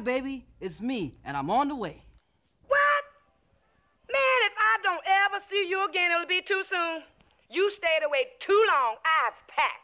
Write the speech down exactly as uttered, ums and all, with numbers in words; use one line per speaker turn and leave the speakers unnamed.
baby. It's me, and I'm on the way.
What? Man, if I don't ever see you again, it'll be too soon. You stayed away too long. I've packed.